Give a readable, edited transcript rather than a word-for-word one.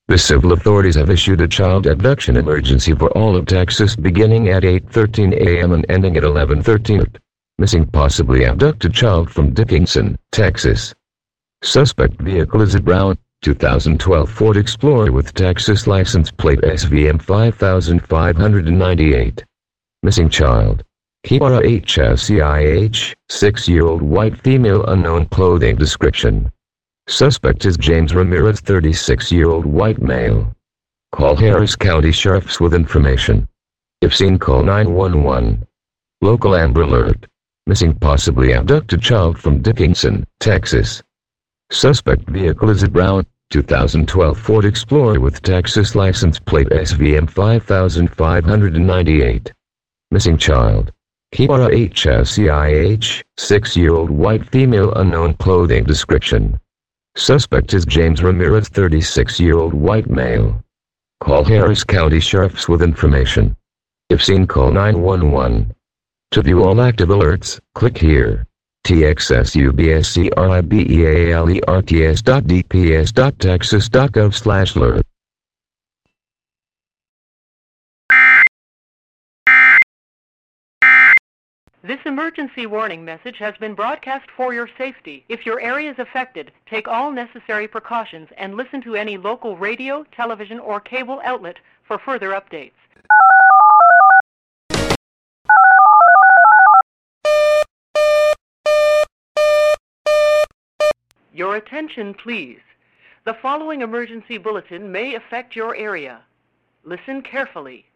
The civil authorities have issued a child abduction emergency for all of Texas beginning at 8:13 a.m. and ending at 11:13 p.m. Missing possibly abducted child from Dickinson, Texas. Suspect vehicle is a brown 2012 Ford Explorer with Texas license plate SVM 5598. Missing child. Kiara HSCIH, 6-year-old white female unknown clothing description. Suspect is James Ramirez, 36-year-old white male. Call Harris County Sheriff's with information. If seen, call 911. Local Amber Alert. Missing possibly abducted child from Dickinson, Texas. Suspect vehicle is a brown 2012 Ford Explorer with Texas license plate SVM 5598. Missing child. Kiara HSCIH, 6-year-old white female unknown clothing description. Suspect is James Ramirez, 36-year-old white male. Call Harris County Sheriff's with information. If seen, call 911. To view all active alerts, click here. txsubribealerts.dps.texas.gov/alert. This emergency warning message has been broadcast for your safety. If your area is affected, take all necessary precautions and listen to any local radio, television, or cable outlet for further updates. Your attention, please. The following emergency bulletin may affect your area. Listen carefully.